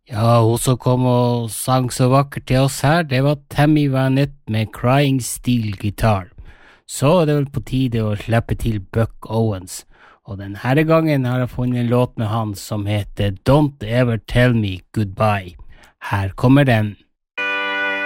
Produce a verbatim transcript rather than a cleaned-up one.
Ja, hun som kom og sang så vakkert til oss her, det var Tammy Wynette med Crying Steel Guitar. Så er det vel på tide å slippe til Buck Owens, og denne gangen har jeg funnet en låt med han som heter Don't Ever Tell Me Goodbye. Her kommer den.